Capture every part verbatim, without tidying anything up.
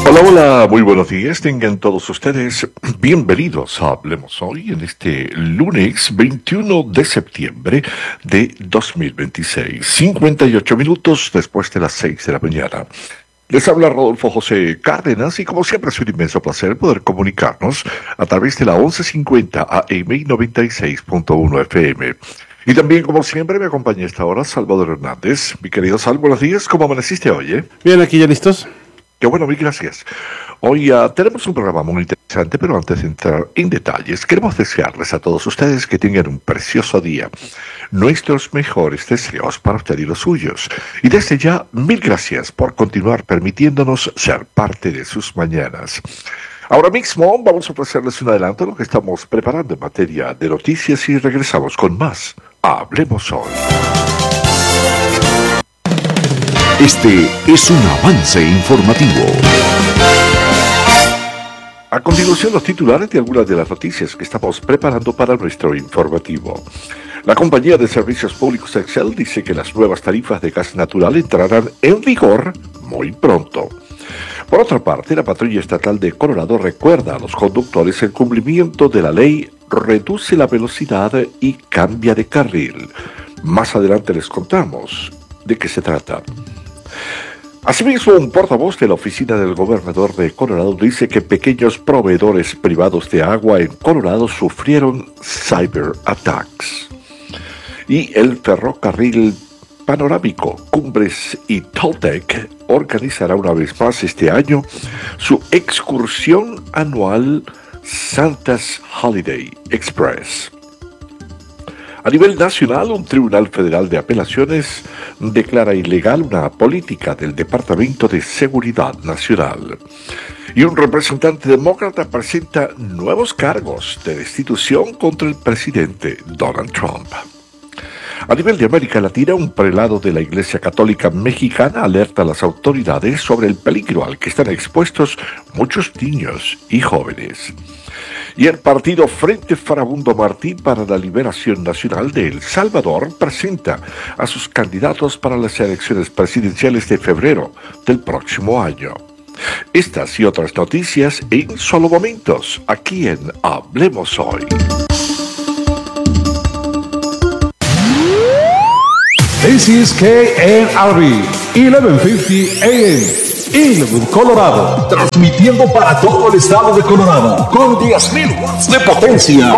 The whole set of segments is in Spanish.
Hola, hola, muy buenos días, tengan todos ustedes bienvenidos a Hablemos Hoy en este lunes veintiuno de septiembre de dos mil veintiséis, cincuenta y ocho minutos después de las seis de la mañana. Les habla Rodolfo José Cárdenas y como siempre es un inmenso placer poder comunicarnos a través de la once cincuenta A M y noventa y seis punto uno F M. Y también, como siempre, me acompaña a esta hora Salvador Hernández. Mi querido Sal, buenos días, ¿cómo amaneciste hoy? Eh? Bien, aquí ya listos. Qué bueno, mil gracias. Hoy uh, tenemos un programa muy interesante, pero antes de entrar en detalles, queremos desearles a todos ustedes que tengan un precioso día. Nuestros mejores deseos para usted y los suyos. Y desde ya, mil gracias por continuar permitiéndonos ser parte de sus mañanas. Ahora mismo vamos a ofrecerles un adelanto de lo que estamos preparando en materia de noticias y regresamos con más. Hablemos Hoy. Este es un avance informativo. A continuación, los titulares de algunas de las noticias que estamos preparando para nuestro informativo. La compañía de servicios públicos Excel dice que las nuevas tarifas de gas natural entrarán en vigor muy pronto. Por otra parte, la patrulla estatal de Colorado recuerda a los conductores el cumplimiento de la ley, reduce la velocidad y cambia de carril. Más adelante les contamos de qué se trata. Asimismo, un portavoz de la oficina del gobernador de Colorado dice que pequeños proveedores privados de agua en Colorado sufrieron cyberattacks. Y el ferrocarril panorámico Cumbres y Toltec organizará una vez más este año su excursión anual Santa's Holiday Express. A nivel nacional, un tribunal federal de apelaciones declara ilegal una política del Departamento de Seguridad Nacional. Y un representante demócrata presenta nuevos cargos de destitución contra el presidente Donald Trump. A nivel de América Latina, un prelado de la Iglesia Católica Mexicana alerta a las autoridades sobre el peligro al que están expuestos muchos niños y jóvenes. Y el partido Frente Farabundo Martí para la Liberación Nacional de El Salvador presenta a sus candidatos para las elecciones presidenciales de febrero del próximo año. Estas y otras noticias en solo momentos, aquí en Hablemos Hoy. This is K N R B, eleven fifty A M. Inwood, Colorado, transmitiendo para todo el estado de Colorado con diez mil watts de potencia.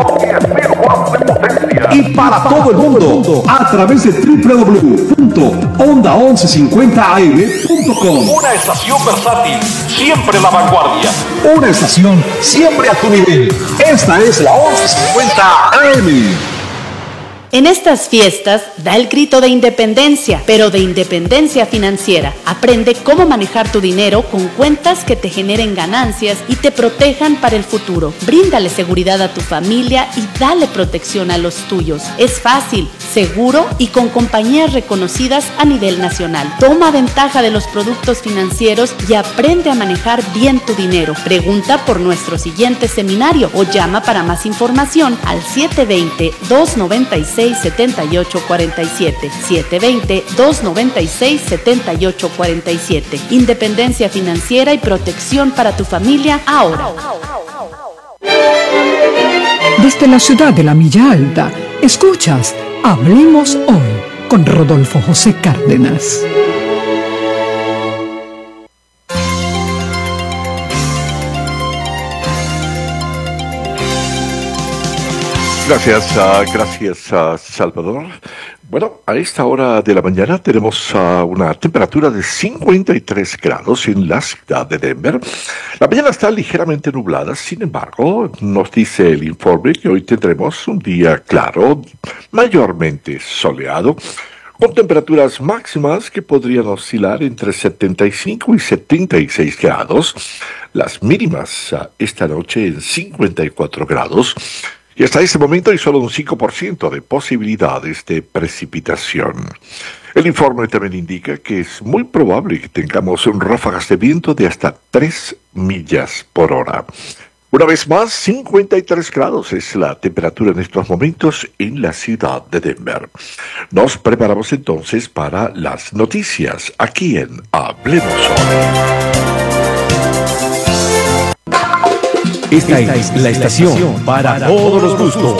Y para todo el mundo a través de doble u doble u doble u punto onda once cincuenta a m punto com. Una estación versátil, siempre la vanguardia. Una estación siempre a tu nivel. Esta es la once cincuenta A M. En estas fiestas, da el grito de independencia, pero de independencia financiera. Aprende cómo manejar tu dinero con cuentas que te generen ganancias y te protejan para el futuro. Bríndale seguridad a tu familia y dale protección a los tuyos. Es fácil, seguro y con compañías reconocidas a nivel nacional. Toma ventaja de los productos financieros y aprende a manejar bien tu dinero. Pregunta por nuestro siguiente seminario o llama para más información al siete dos cero, dos nueve seis, siete ocho cuatro siete, siete dos cero, dos nueve seis, siete ocho cuatro siete. Independencia financiera y protección para tu familia ahora. Desde la ciudad de la Milla Alta, escuchas Hablemos Hoy con Rodolfo José Cárdenas. Gracias, uh, gracias uh, Salvador. Bueno, a esta hora de la mañana tenemos uh, una temperatura de cincuenta y tres grados en la ciudad de Denver. La mañana está ligeramente nublada, sin embargo, nos dice el informe que hoy tendremos un día claro, mayormente soleado, con temperaturas máximas que podrían oscilar entre setenta y cinco y setenta y seis grados, las mínimas uh, esta noche en cincuenta y cuatro grados, y hasta este momento hay solo un cinco por ciento de posibilidades de precipitación. El informe también indica que es muy probable que tengamos ráfagas de viento de hasta tres millas por hora. Una vez más, cincuenta y tres grados es la temperatura en estos momentos en la ciudad de Denver. Nos preparamos entonces para las noticias aquí en Hablemos Hoy. Esta es la estación para todos los gustos.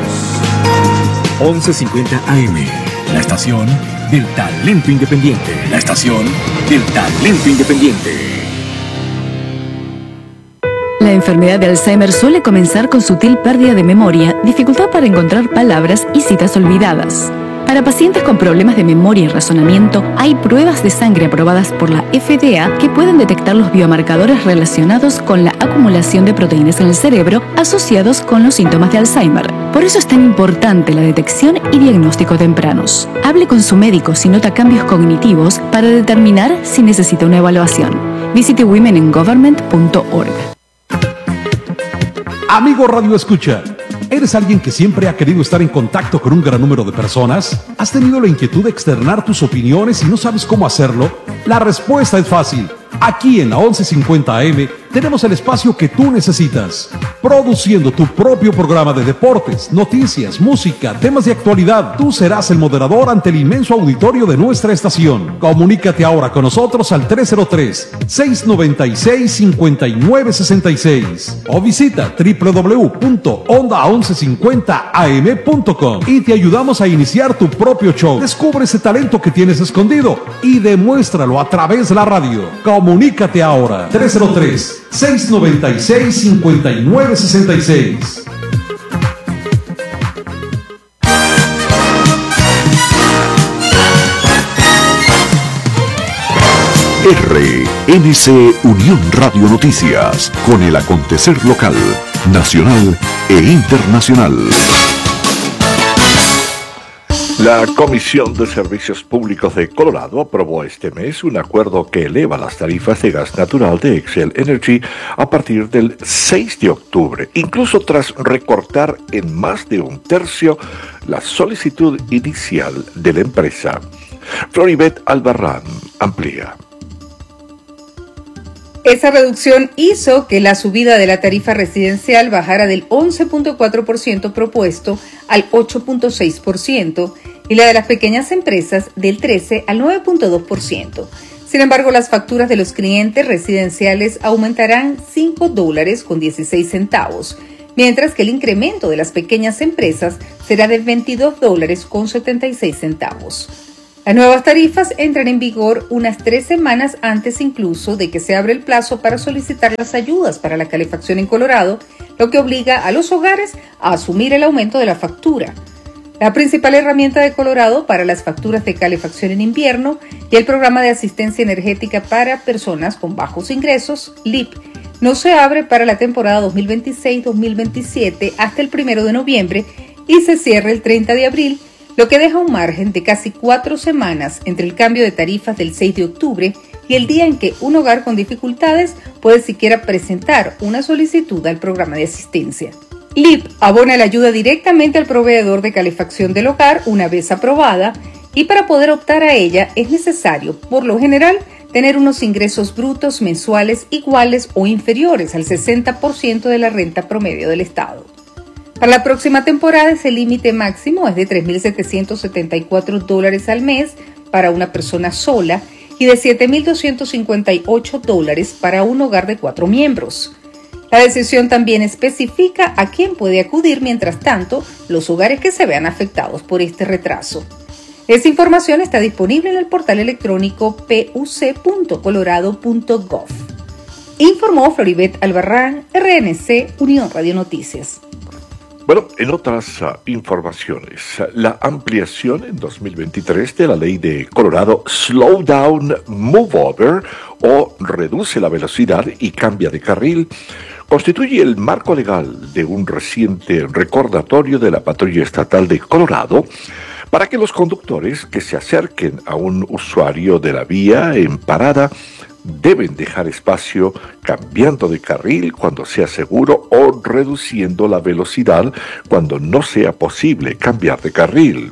once cincuenta A M, la estación del talento independiente. La estación del talento independiente. La enfermedad de Alzheimer suele comenzar con sutil pérdida de memoria, dificultad para encontrar palabras y citas olvidadas. Para pacientes con problemas de memoria y razonamiento, hay pruebas de sangre aprobadas por la F D A que pueden detectar los biomarcadores relacionados con la acumulación de proteínas en el cerebro asociados con los síntomas de Alzheimer. Por eso es tan importante la detección y diagnóstico tempranos. Hable con su médico si nota cambios cognitivos para determinar si necesita una evaluación. Visite women in government punto org. Amigo Radio Escucha, ¿eres alguien que siempre ha querido estar en contacto con un gran número de personas? ¿Has tenido la inquietud de externar tus opiniones y no sabes cómo hacerlo? La respuesta es fácil. Aquí en la once cincuenta A M tenemos el espacio que tú necesitas. Produciendo tu propio programa de deportes, noticias, música, temas de actualidad, tú serás el moderador ante el inmenso auditorio de nuestra estación. Comunícate ahora con nosotros al tres cero tres, seis nueve seis, cinco nueve seis seis o visita doble u doble u doble u punto onda once cincuenta a m punto com y te ayudamos a iniciar tu propio show. Descubre ese talento que tienes escondido y demuéstralo a través de la radio. Comunícate ahora, tres cero tres, seis nueve seis, cinco nueve seis seis. R N C Unión Radio Noticias, con el acontecer local, nacional e internacional. La Comisión de Servicios Públicos de Colorado aprobó este mes un acuerdo que eleva las tarifas de gas natural de Xcel Energy a partir del seis de octubre, incluso tras recortar en más de un tercio la solicitud inicial de la empresa. Floribet Albarrán amplía. Esa reducción hizo que la subida de la tarifa residencial bajara del once punto cuatro por ciento propuesto al ocho punto seis por ciento y la de las pequeñas empresas del trece al nueve punto dos por ciento. Sin embargo, las facturas de los clientes residenciales aumentarán cinco dólares con dieciséis centavos, mientras que el incremento de las pequeñas empresas será de veintidós dólares con setenta y seis centavos. Las nuevas tarifas entran en vigor unas tres semanas antes incluso de que se abra el plazo para solicitar las ayudas para la calefacción en Colorado, lo que obliga a los hogares a asumir el aumento de la factura. La principal herramienta de Colorado para las facturas de calefacción en invierno y el programa de asistencia energética para personas con bajos ingresos, L I P, no se abre para la temporada dos mil veintiséis dos mil veintisiete hasta el primero de noviembre y se cierra el treinta de abril, lo que deja un margen de casi cuatro semanas entre el cambio de tarifas del seis de octubre y el día en que un hogar con dificultades puede siquiera presentar una solicitud al programa de asistencia. L I P abona la ayuda directamente al proveedor de calefacción del hogar una vez aprobada y para poder optar a ella es necesario, por lo general, tener unos ingresos brutos mensuales iguales o inferiores al sesenta por ciento de la renta promedio del estado. Para la próxima temporada ese límite máximo es de tres mil setecientos setenta y cuatro dólares al mes para una persona sola y de siete mil doscientos cincuenta y ocho dólares para un hogar de cuatro miembros. La decisión también especifica a quién puede acudir, mientras tanto, los hogares que se vean afectados por este retraso. Esta información está disponible en el portal electrónico p u c punto colorado punto gov. Informó Floribet Albarrán, R N C Unión Radio Noticias. Bueno, en otras uh, informaciones, la ampliación en dos mil veintitrés de la ley de Colorado Slow Down, Move Over o reduce la velocidad y cambia de carril constituye el marco legal de un reciente recordatorio de la Patrulla Estatal de Colorado para que los conductores que se acerquen a un usuario de la vía en parada deben dejar espacio cambiando de carril cuando sea seguro o reduciendo la velocidad cuando no sea posible cambiar de carril.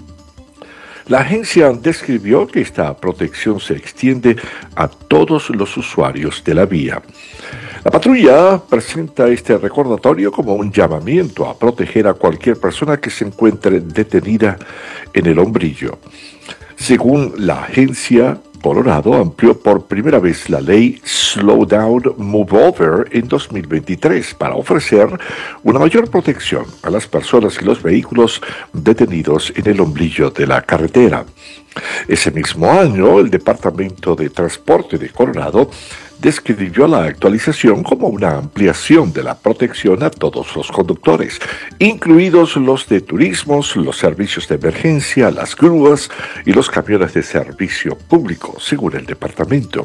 La agencia describió que esta protección se extiende a todos los usuarios de la vía. La patrulla presenta este recordatorio como un llamamiento a proteger a cualquier persona que se encuentre detenida en el hombrillo. Según la agencia, Colorado amplió por primera vez la ley Slow Down, Move Over en dos mil veintitrés para ofrecer una mayor protección a las personas y los vehículos detenidos en el ombligo de la carretera. Ese mismo año, el Departamento de Transporte de Colorado describió la actualización como una ampliación de la protección a todos los conductores, incluidos los de turismos, los servicios de emergencia, las grúas y los camiones de servicio público, según el departamento.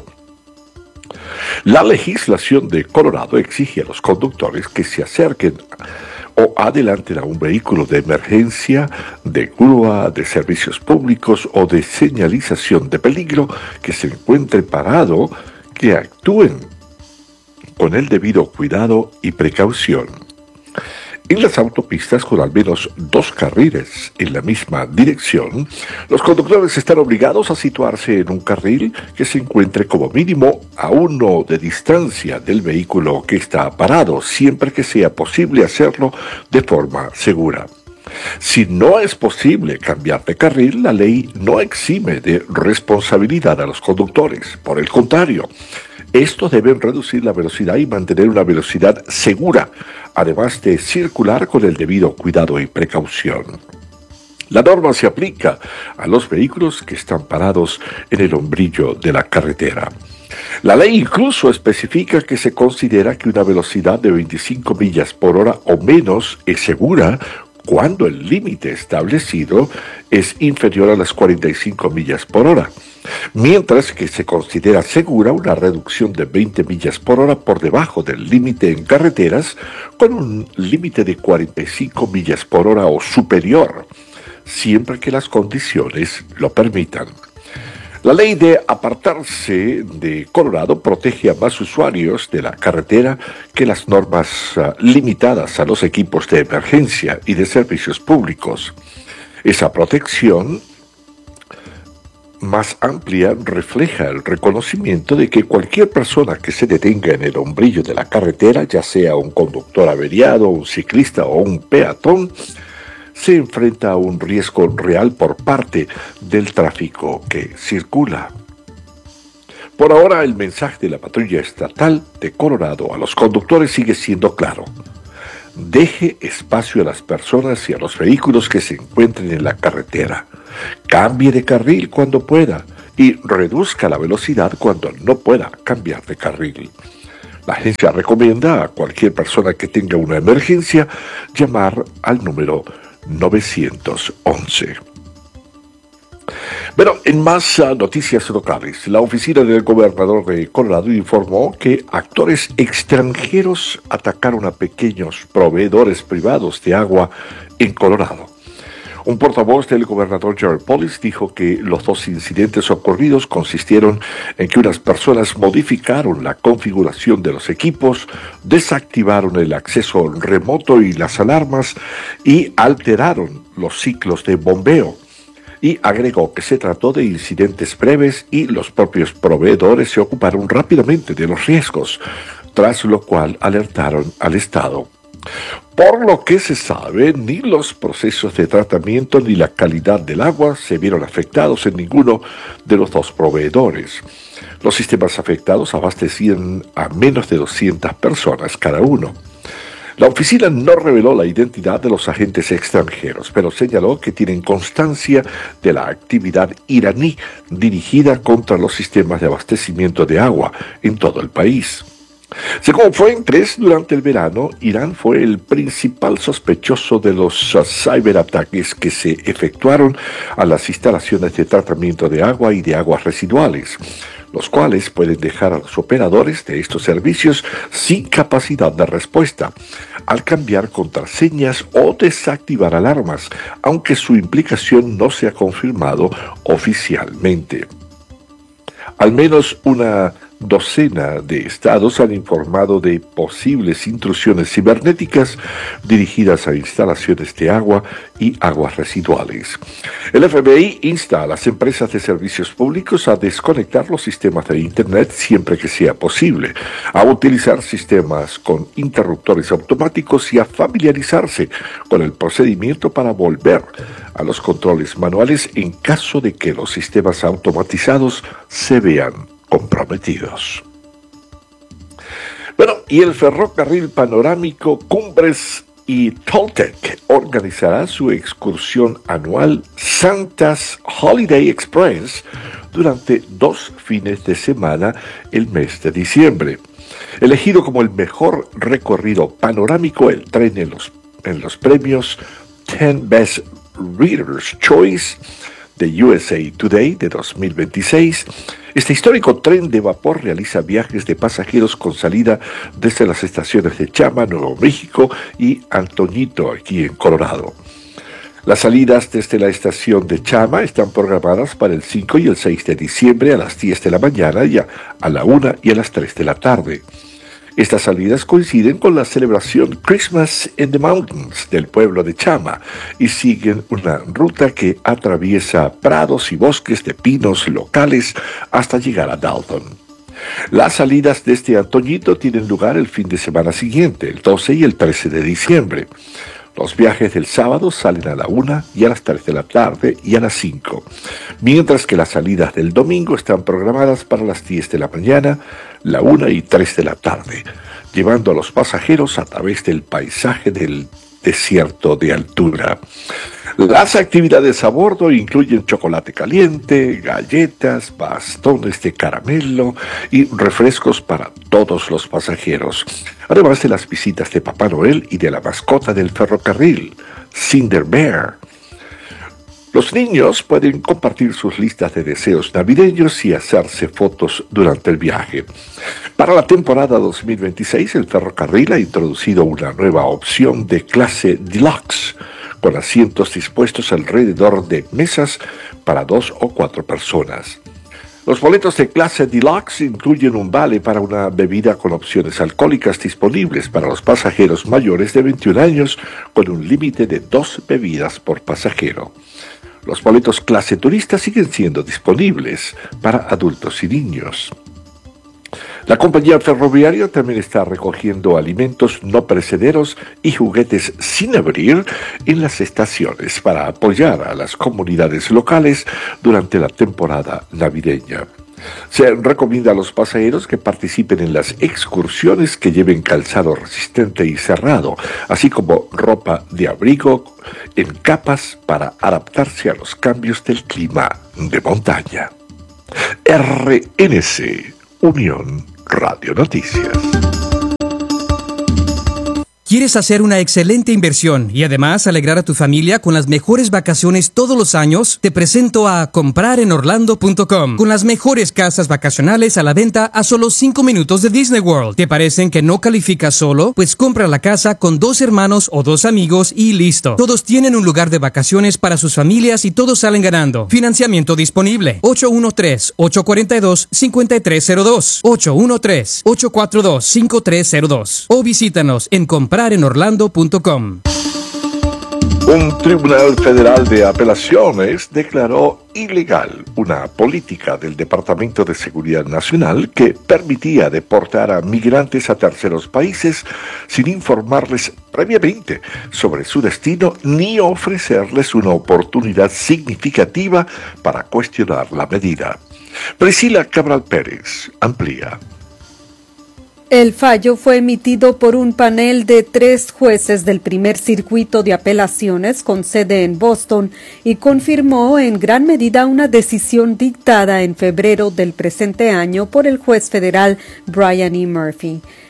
La legislación de Colorado exige a los conductores que se acerquen o adelanten a un vehículo de emergencia, de grúa, de servicios públicos o de señalización de peligro que se encuentre parado, que actúen con el debido cuidado y precaución. En las autopistas con al menos dos carriles en la misma dirección, los conductores están obligados a situarse en un carril que se encuentre como mínimo a uno de distancia del vehículo que está parado, siempre que sea posible hacerlo de forma segura. Si no es posible cambiar de carril, la ley no exime de responsabilidad a los conductores. Por el contrario, estos deben reducir la velocidad y mantener una velocidad segura, además de circular con el debido cuidado y precaución. La norma se aplica a los vehículos que están parados en el ombligo de la carretera. La ley incluso especifica que se considera que una velocidad de veinticinco millas por hora o menos es segura cuando el límite establecido es inferior a las cuarenta y cinco millas por hora, mientras que se considera segura una reducción de veinte millas por hora por debajo del límite en carreteras con un límite de cuarenta y cinco millas por hora o superior, siempre que las condiciones lo permitan. La ley de apartarse de Colorado protege a más usuarios de la carretera que las normas uh, limitadas a los equipos de emergencia y de servicios públicos. Esa protección más amplia refleja el reconocimiento de que cualquier persona que se detenga en el ombligo de la carretera, ya sea un conductor averiado, un ciclista o un peatón, se enfrenta a un riesgo real por parte del tráfico que circula. Por ahora, el mensaje de la patrulla estatal de Colorado a los conductores sigue siendo claro. Deje espacio a las personas y a los vehículos que se encuentren en la carretera. Cambie de carril cuando pueda y reduzca la velocidad cuando no pueda cambiar de carril. La agencia recomienda a cualquier persona que tenga una emergencia llamar al número nueve once. Bueno, en más uh, noticias locales, la oficina del gobernador de Colorado informó que actores extranjeros atacaron a pequeños proveedores privados de agua en Colorado. Un portavoz del gobernador Jared Polis dijo que los dos incidentes ocurridos consistieron en que unas personas modificaron la configuración de los equipos, desactivaron el acceso remoto y las alarmas y alteraron los ciclos de bombeo. Y agregó que se trató de incidentes breves y los propios proveedores se ocuparon rápidamente de los riesgos, tras lo cual alertaron al Estado. Por lo que se sabe, ni los procesos de tratamiento ni la calidad del agua se vieron afectados en ninguno de los dos proveedores. Los sistemas afectados abastecían a menos de doscientas personas cada uno. La oficina no reveló la identidad de los agentes extranjeros, pero señaló que tienen constancia de la actividad iraní dirigida contra los sistemas de abastecimiento de agua en todo el país. Según fuentes, durante el verano, Irán fue el principal sospechoso de los uh, ciberataques que se efectuaron a las instalaciones de tratamiento de agua y de aguas residuales, los cuales pueden dejar a los operadores de estos servicios sin capacidad de respuesta, al cambiar contraseñas o desactivar alarmas, aunque su implicación no se ha confirmado oficialmente. Al menos una docena de estados han informado de posibles intrusiones cibernéticas dirigidas a instalaciones de agua y aguas residuales. El F B I insta a las empresas de servicios públicos a desconectar los sistemas de Internet siempre que sea posible, a utilizar sistemas con interruptores automáticos y a familiarizarse con el procedimiento para volver a los controles manuales en caso de que los sistemas automatizados se vean comprometidos. Bueno, y el ferrocarril panorámico Cumbres y Toltec organizará su excursión anual Santa's Holiday Express durante dos fines de semana el mes de diciembre. Elegido como el mejor recorrido panorámico, el tren en los, en los premios ten Best Reader's Choice de U S A Today de dos mil veintiséis, este histórico tren de vapor realiza viajes de pasajeros con salida desde las estaciones de Chama, Nuevo México y Antoñito, aquí en Colorado. Las salidas desde la estación de Chama están programadas para el cinco y el seis de diciembre a las diez de la mañana y a, a la una y a las tres de la tarde. Estas salidas coinciden con la celebración Christmas in the Mountains del pueblo de Chama y siguen una ruta que atraviesa prados y bosques de pinos locales hasta llegar a Dalton. Las salidas desde Antoñito tienen lugar el fin de semana siguiente, el doce y el trece de diciembre. Los viajes del sábado salen a la una y a las tres de la tarde y a las cinco, mientras que las salidas del domingo están programadas para las diez de la mañana, la una y tres de la tarde, llevando a los pasajeros a través del paisaje del desierto de altura. Las actividades a bordo incluyen chocolate caliente, galletas, bastones de caramelo y refrescos para todos los pasajeros, además de las visitas de Papá Noel y de la mascota del ferrocarril, Cinder Bear. Los niños pueden compartir sus listas de deseos navideños y hacerse fotos durante el viaje. Para la temporada dos mil veintiséis, el ferrocarril ha introducido una nueva opción de clase deluxe, con asientos dispuestos alrededor de mesas para dos o cuatro personas. Los boletos de clase deluxe incluyen un vale para una bebida con opciones alcohólicas disponibles para los pasajeros mayores de veintiún años, con un límite de dos bebidas por pasajero. Los boletos clase turista siguen siendo disponibles para adultos y niños. La compañía ferroviaria también está recogiendo alimentos no perecederos y juguetes sin abrir en las estaciones para apoyar a las comunidades locales durante la temporada navideña. Se recomienda a los pasajeros que participen en las excursiones que lleven calzado resistente y cerrado, así como ropa de abrigo en capas para adaptarse a los cambios del clima de montaña. R N C, Unión Radio Noticias. ¿Quieres hacer una excelente inversión y además alegrar a tu familia con las mejores vacaciones todos los años? Te presento a comprar en orlando punto com, con las mejores casas vacacionales a la venta a solo cinco minutos de Disney World. ¿Te parecen que no calificas solo? Pues compra la casa con dos hermanos o dos amigos y listo. Todos tienen un lugar de vacaciones para sus familias y todos salen ganando. Financiamiento disponible. ocho uno tres, ocho cuatro dos, cinco tres cero dos. ocho uno tres, ocho cuatro dos, cinco tres cero dos. O visítanos en comprar en orlando punto com. Un tribunal federal de apelaciones declaró ilegal una política del Departamento de Seguridad Nacional que permitía deportar a migrantes a terceros países sin informarles previamente sobre su destino ni ofrecerles una oportunidad significativa para cuestionar la medida. Priscila Cabral Pérez amplía. El fallo fue emitido por un panel de tres jueces del primer circuito de apelaciones con sede en Boston y confirmó en gran medida una decisión dictada en febrero del presente año por el juez federal Brian E. Murphy.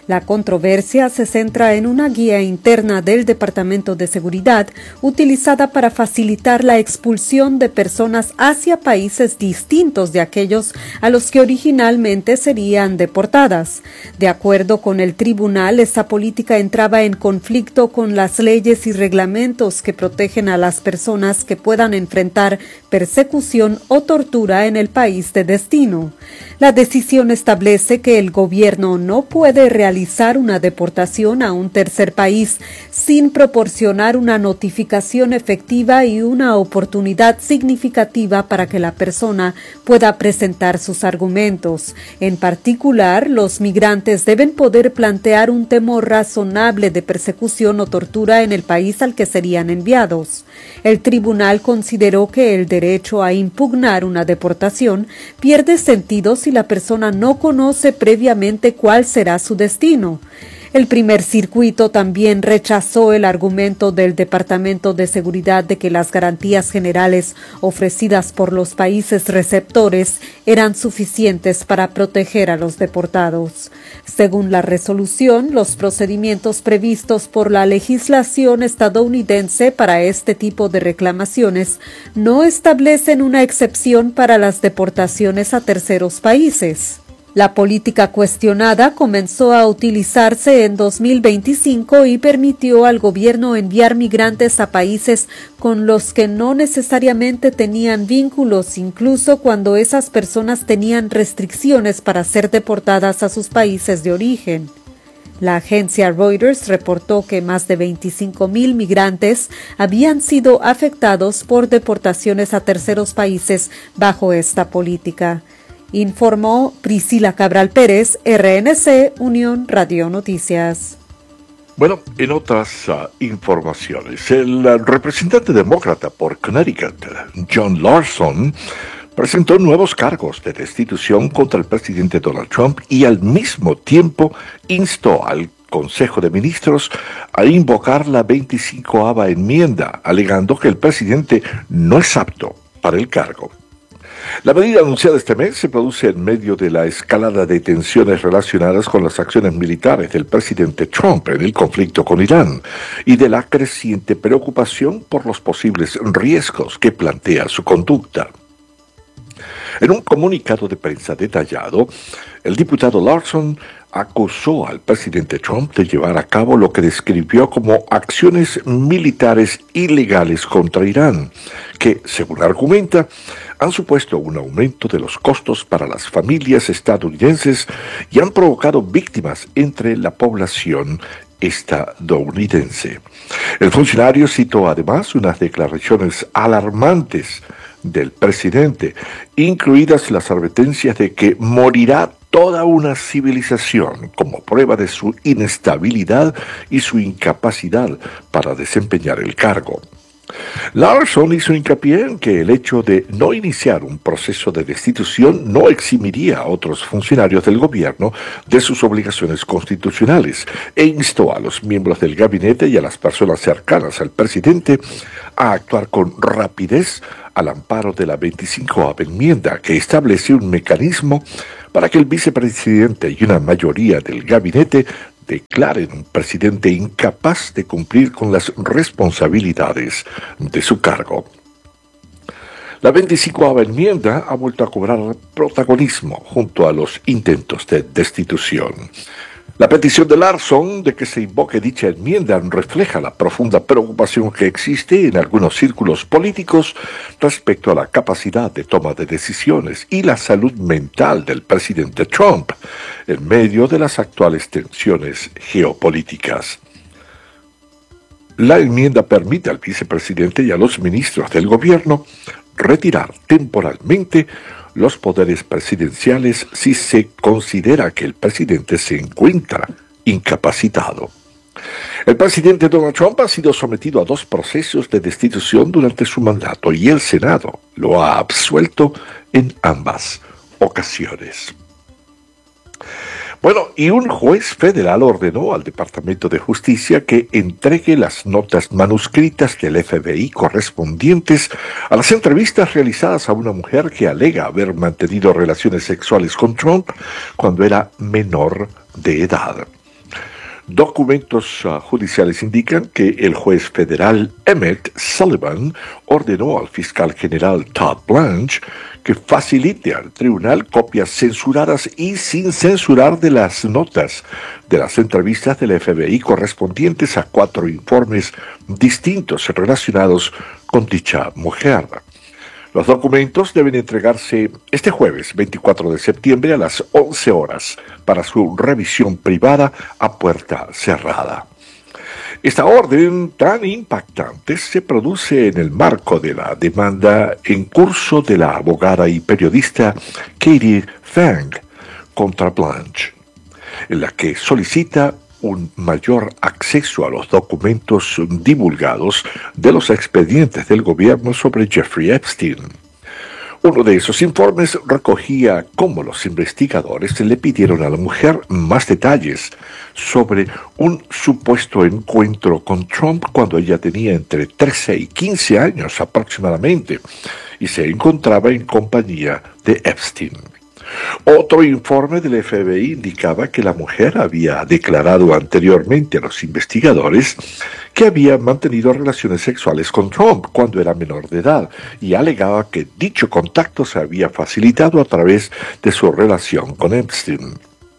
La controversia se centra en una guía interna del Departamento de Seguridad utilizada para facilitar la expulsión de personas hacia países distintos de aquellos a los que originalmente serían deportadas. De acuerdo con el tribunal, esta política entraba en conflicto con las leyes y reglamentos que protegen a las personas que puedan enfrentar persecución o tortura en el país de destino. La decisión establece que el gobierno no puede realizar una deportación a un tercer país sin proporcionar una notificación efectiva y una oportunidad significativa para que la persona pueda presentar sus argumentos. En particular, los migrantes deben poder plantear un temor razonable de persecución o tortura en el país al que serían enviados. El tribunal consideró que el derecho a impugnar una deportación pierde sentido si la persona no conoce previamente cuál será su destino. El primer circuito también rechazó el argumento del Departamento de Seguridad de que las garantías generales ofrecidas por los países receptores eran suficientes para proteger a los deportados. Según la resolución, los procedimientos previstos por la legislación estadounidense para este tipo de reclamaciones no establecen una excepción para las deportaciones a terceros países. La política cuestionada comenzó a utilizarse en dos mil veinticinco y permitió al gobierno enviar migrantes a países con los que no necesariamente tenían vínculos, incluso cuando esas personas tenían restricciones para ser deportadas a sus países de origen. La agencia Reuters reportó que más de veinticinco mil migrantes habían sido afectados por deportaciones a terceros países bajo esta política. Informó Priscila Cabral Pérez, R N C, Unión Radio Noticias. Bueno, en otras uh, informaciones, el uh, representante demócrata por Connecticut, John Larson, presentó nuevos cargos de destitución contra el presidente Donald Trump y al mismo tiempo instó al Consejo de Ministros a invocar la veinticincoava enmienda, alegando que el presidente no es apto para el cargo. La medida anunciada este mes se produce en medio de la escalada de tensiones relacionadas con las acciones militares del presidente Trump en el conflicto con Irán y de la creciente preocupación por los posibles riesgos que plantea su conducta. En un comunicado de prensa detallado, el diputado Larson acusó al presidente Trump de llevar a cabo lo que describió como acciones militares ilegales contra Irán, que, según argumenta, han supuesto un aumento de los costos para las familias estadounidenses y han provocado víctimas entre la población estadounidense. El funcionario citó además unas declaraciones alarmantes del presidente, incluidas las advertencias de que morirá toda una civilización como prueba de su inestabilidad y su incapacidad para desempeñar el cargo. Larson hizo hincapié en que el hecho de no iniciar un proceso de destitución no eximiría a otros funcionarios del gobierno de sus obligaciones constitucionales e instó a los miembros del gabinete y a las personas cercanas al presidente a actuar con rapidez al amparo de la veinticincoava enmienda, que establece un mecanismo para que el vicepresidente y una mayoría del gabinete declaren un presidente incapaz de cumplir con las responsabilidades de su cargo. La veinticincoava enmienda ha vuelto a cobrar protagonismo junto a los intentos de destitución. La petición de Larson de que se invoque dicha enmienda refleja la profunda preocupación que existe en algunos círculos políticos respecto a la capacidad de toma de decisiones y la salud mental del presidente Trump en medio de las actuales tensiones geopolíticas. La enmienda permite al vicepresidente y a los ministros del gobierno retirar temporalmente los poderes presidenciales si se considera que el presidente se encuentra incapacitado. El presidente Donald Trump ha sido sometido a dos procesos de destitución durante su mandato y el Senado lo ha absuelto en ambas ocasiones. Bueno, y un juez federal ordenó al Departamento de Justicia que entregue las notas manuscritas del F B I correspondientes a las entrevistas realizadas a una mujer que alega haber mantenido relaciones sexuales con Trump cuando era menor de edad. Documentos uh, judiciales indican que el juez federal Emmett Sullivan ordenó al fiscal general Todd Blanche que facilite al tribunal copias censuradas y sin censurar de las notas de las entrevistas del F B I correspondientes a cuatro informes distintos relacionados con dicha mujer. Los documentos deben entregarse este jueves veinticuatro de septiembre a las once horas para su revisión privada a puerta cerrada. Esta orden tan impactante se produce en el marco de la demanda en curso de la abogada y periodista Katie Fang contra Blanche, en la que solicita un mayor acceso a los documentos divulgados de los expedientes del gobierno sobre Jeffrey Epstein. Uno de esos informes recogía cómo los investigadores le pidieron a la mujer más detalles sobre un supuesto encuentro con Trump cuando ella tenía entre trece y quince años aproximadamente y se encontraba en compañía de Epstein. Otro informe del F B I indicaba que la mujer había declarado anteriormente a los investigadores que había mantenido relaciones sexuales con Trump cuando era menor de edad y alegaba que dicho contacto se había facilitado a través de su relación con Epstein.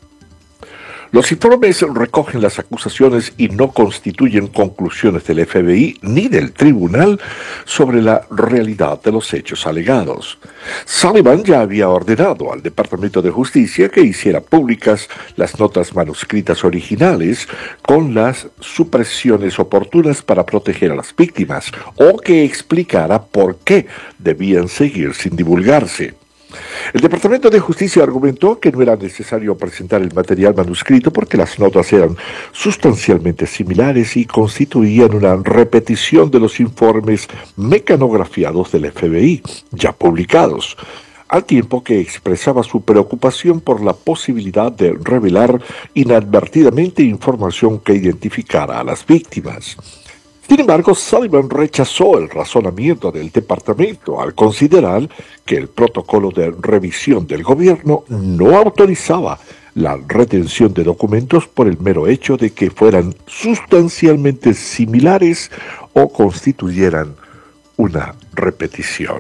Los informes recogen las acusaciones y no constituyen conclusiones del F B I ni del tribunal sobre la realidad de los hechos alegados. Sullivan ya había ordenado al Departamento de Justicia que hiciera públicas las notas manuscritas originales con las supresiones oportunas para proteger a las víctimas o que explicara por qué debían seguir sin divulgarse. El Departamento de Justicia argumentó que no era necesario presentar el material manuscrito porque las notas eran sustancialmente similares y constituían una repetición de los informes mecanografiados del F B I, ya publicados, al tiempo que expresaba su preocupación por la posibilidad de revelar inadvertidamente información que identificara a las víctimas. Sin embargo, Sullivan rechazó el razonamiento del departamento al considerar que el protocolo de revisión del gobierno no autorizaba la retención de documentos por el mero hecho de que fueran sustancialmente similares o constituyeran una repetición.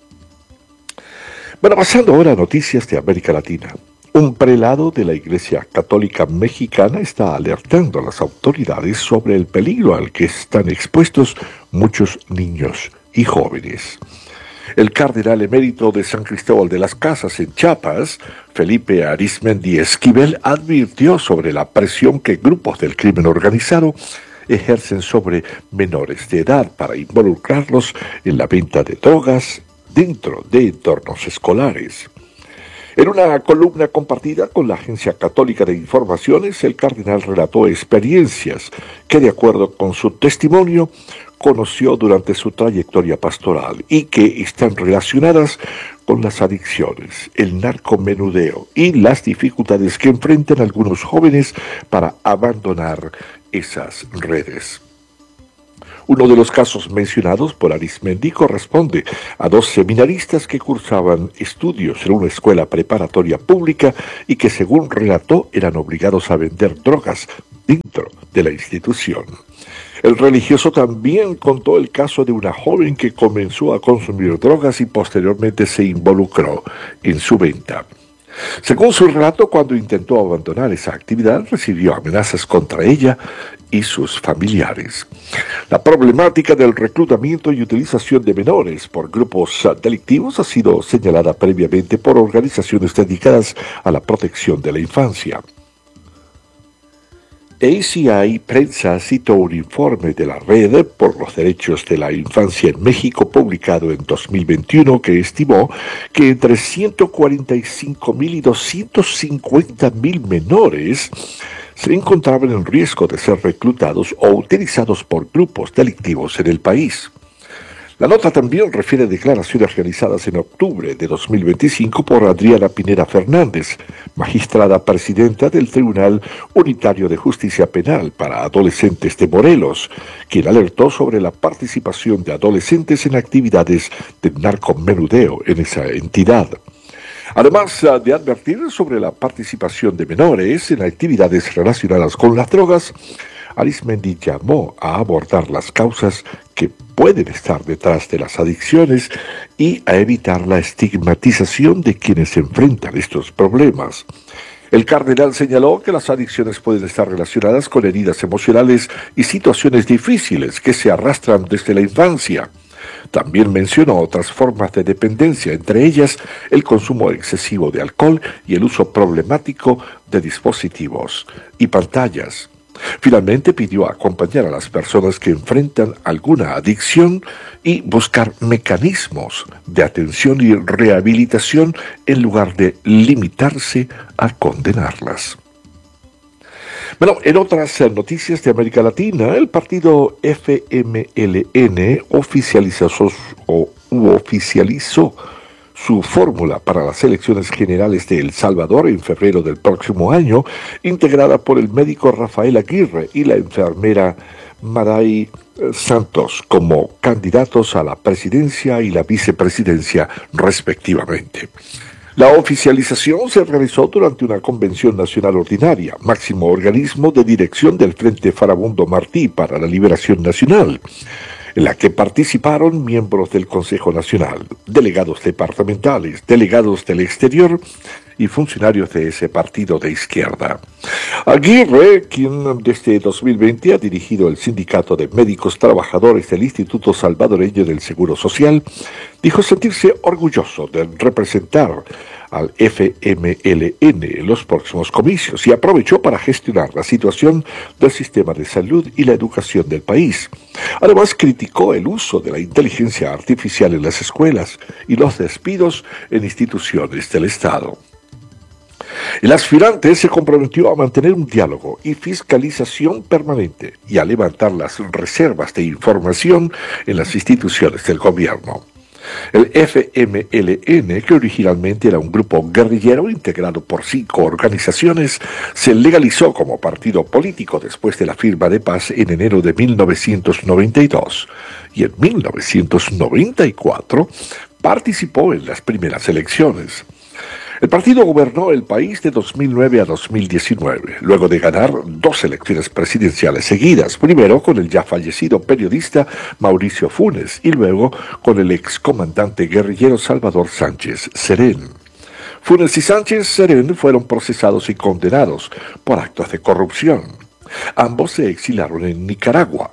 Bueno, pasando ahora a noticias de América Latina. Un prelado de la Iglesia Católica Mexicana está alertando a las autoridades sobre el peligro al que están expuestos muchos niños y jóvenes. El cardenal emérito de San Cristóbal de las Casas en Chiapas, Felipe Arizmendi Esquivel, advirtió sobre la presión que grupos del crimen organizado ejercen sobre menores de edad para involucrarlos en la venta de drogas dentro de entornos escolares. En una columna compartida con la Agencia Católica de Informaciones, el cardenal relató experiencias que, de acuerdo con su testimonio, conoció durante su trayectoria pastoral y que están relacionadas con las adicciones, el narcomenudeo y las dificultades que enfrentan algunos jóvenes para abandonar esas redes. Uno de los casos mencionados por Arizmendi corresponde a dos seminaristas que cursaban estudios en una escuela preparatoria pública y que, según relató, eran obligados a vender drogas dentro de la institución. El religioso también contó el caso de una joven que comenzó a consumir drogas y posteriormente se involucró en su venta. Según su relato, cuando intentó abandonar esa actividad, recibió amenazas contra ella y sus familiares. La problemática del reclutamiento y utilización de menores por grupos delictivos ha sido señalada previamente por organizaciones dedicadas a la protección de la infancia. A C I Prensa citó un informe de la Red por los Derechos de la Infancia en México publicado en dos mil veintiuno que estimó que entre ciento cuarenta y cinco mil y doscientos cincuenta mil menores se encontraban en riesgo de ser reclutados o utilizados por grupos delictivos en el país. La nota también refiere a declaraciones realizadas en octubre de dos mil veinticinco por Adriana Pineda Fernández, magistrada presidenta del Tribunal Unitario de Justicia Penal para Adolescentes de Morelos, quien alertó sobre la participación de adolescentes en actividades de narcomenudeo en esa entidad. Además de advertir sobre la participación de menores en actividades relacionadas con las drogas, Arizmendi llamó a abordar las causas que pueden estar detrás de las adicciones y a evitar la estigmatización de quienes enfrentan estos problemas. El cardenal señaló que las adicciones pueden estar relacionadas con heridas emocionales y situaciones difíciles que se arrastran desde la infancia. También mencionó otras formas de dependencia, entre ellas el consumo excesivo de alcohol y el uso problemático de dispositivos y pantallas. Finalmente pidió acompañar a las personas que enfrentan alguna adicción y buscar mecanismos de atención y rehabilitación en lugar de limitarse a condenarlas. Bueno, en otras noticias de América Latina, el partido F M L N oficializó, o, u oficializó su fórmula para las elecciones generales de El Salvador en febrero del próximo año, integrada por el médico Rafael Aguirre y la enfermera Maray Santos como candidatos a la presidencia y la vicepresidencia respectivamente. La oficialización se realizó durante una convención nacional ordinaria, máximo organismo de dirección del Frente Farabundo Martí para la Liberación Nacional, en la que participaron miembros del Consejo Nacional, delegados departamentales, delegados del exterior y funcionarios de ese partido de izquierda. Aguirre, quien desde dos mil veinte ha dirigido el Sindicato de Médicos Trabajadores del Instituto Salvadoreño del Seguro Social, dijo sentirse orgulloso de representar al F M L N en los próximos comicios y aprovechó para gestionar la situación del sistema de salud y la educación del país. Además, criticó el uso de la inteligencia artificial en las escuelas y los despidos en instituciones del Estado. El aspirante se comprometió a mantener un diálogo y fiscalización permanente y a levantar las reservas de información en las instituciones del gobierno. El F M L N, que originalmente era un grupo guerrillero integrado por cinco organizaciones, se legalizó como partido político después de la firma de paz en enero de mil novecientos noventa y dos y en mil novecientos noventa y cuatro participó en las primeras elecciones. El partido gobernó el país de dos mil nueve a dos mil diecinueve, luego de ganar dos elecciones presidenciales seguidas, primero con el ya fallecido periodista Mauricio Funes y luego con el excomandante guerrillero Salvador Sánchez Serén. Funes y Sánchez Serén fueron procesados y condenados por actos de corrupción. Ambos se exilaron en Nicaragua,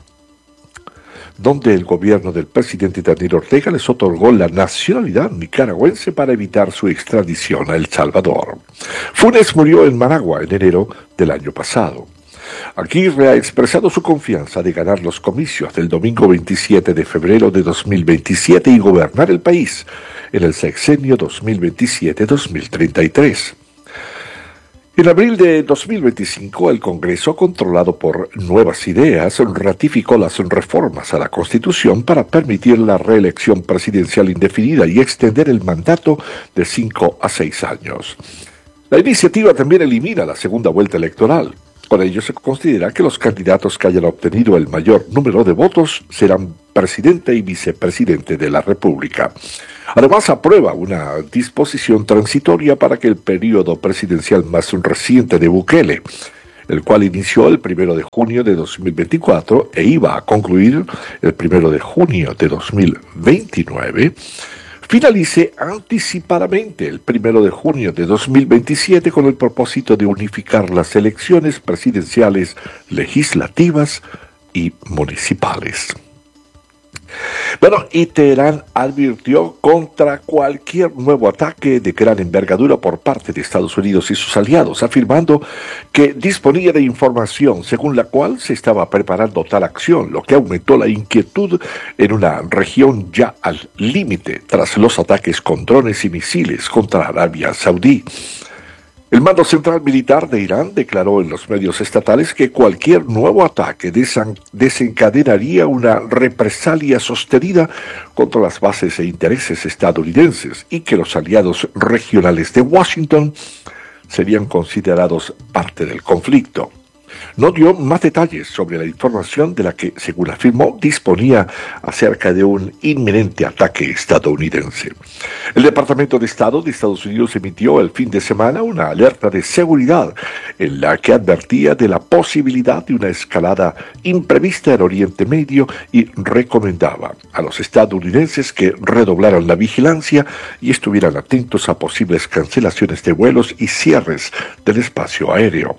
donde el gobierno del presidente Daniel Ortega les otorgó la nacionalidad nicaragüense para evitar su extradición a El Salvador. Funes murió en Managua en enero del año pasado. Aguirre ha expresado su confianza de ganar los comicios del domingo veintisiete de febrero de dos mil veintisiete y gobernar el país en el sexenio dos mil veintisiete a dos mil treinta y tres. En abril de dos mil veinticinco, el Congreso, controlado por Nuevas Ideas, ratificó las reformas a la Constitución para permitir la reelección presidencial indefinida y extender el mandato de cinco a seis años. La iniciativa también elimina la segunda vuelta electoral. Con ello se considera que los candidatos que hayan obtenido el mayor número de votos serán presidente y vicepresidente de la República. Además, aprueba una disposición transitoria para que el periodo presidencial más reciente de Bukele, el cual inició el primero de junio de dos mil veinticuatro e iba a concluir el primero de junio de dos mil veintinueve, finalice anticipadamente el primero de junio de dos mil veintisiete con el propósito de unificar las elecciones presidenciales, legislativas y municipales. Bueno, y Teherán advirtió contra cualquier nuevo ataque de gran envergadura por parte de Estados Unidos y sus aliados, afirmando que disponía de información según la cual se estaba preparando tal acción, lo que aumentó la inquietud en una región ya al límite tras los ataques con drones y misiles contra Arabia Saudí. El mando central militar de Irán declaró en los medios estatales que cualquier nuevo ataque desencadenaría una represalia sostenida contra las bases e intereses estadounidenses y que los aliados regionales de Washington serían considerados parte del conflicto. no dio más detalles sobre la información de la que, según afirmó, disponía acerca de un inminente ataque estadounidense. El Departamento de Estado de Estados Unidos emitió el fin de semana una alerta de seguridad en la que advertía de la posibilidad de una escalada imprevista en Oriente Medio y recomendaba a los estadounidenses que redoblaran la vigilancia y estuvieran atentos a posibles cancelaciones de vuelos y cierres del espacio aéreo.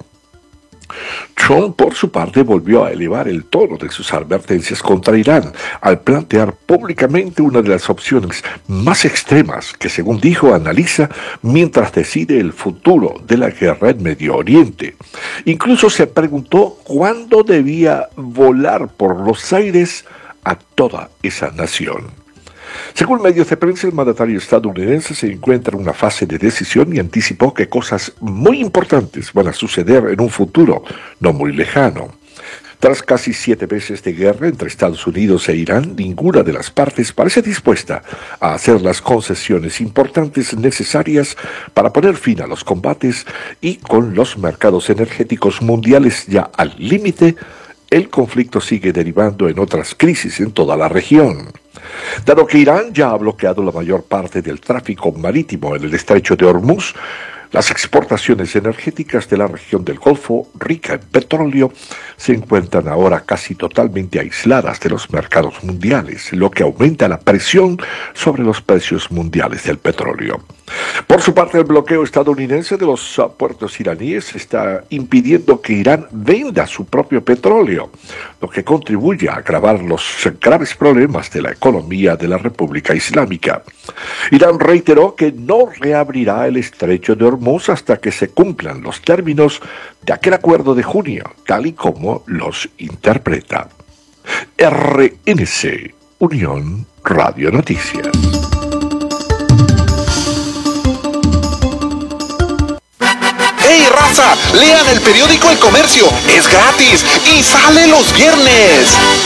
Trump, por su parte, volvió a elevar el tono de sus advertencias contra Irán al plantear públicamente una de las opciones más extremas que, según dijo, analiza mientras decide el futuro de la guerra en Medio Oriente. Incluso se preguntó cuándo debía volar por los aires a toda esa nación. Según medios de prensa, el mandatario estadounidense se encuentra en una fase de decisión y anticipó que cosas muy importantes van a suceder en un futuro no muy lejano. Tras casi siete meses de guerra entre Estados Unidos e Irán, ninguna de las partes parece dispuesta a hacer las concesiones importantes necesarias para poner fin a los combates, y con los mercados energéticos mundiales ya al límite, el conflicto sigue derivando en otras crisis en toda la región. Dado que Irán ya ha bloqueado la mayor parte del tráfico marítimo en el estrecho de Hormuz, las exportaciones energéticas de la región del Golfo, rica en petróleo, se encuentran ahora casi totalmente aisladas de los mercados mundiales, lo que aumenta la presión sobre los precios mundiales del petróleo. Por su parte, el bloqueo estadounidense de los uh, puertos iraníes está impidiendo que Irán venda su propio petróleo, lo que contribuye a agravar los graves problemas de la economía de la República Islámica. Irán reiteró que no reabrirá el estrecho de Hormuz hasta que se cumplan los términos de aquel acuerdo de junio, tal y como los interpreta. R N C, Unión Radio Noticias. ¡Hey, raza! Lean el periódico El Comercio, es gratis y sale los viernes.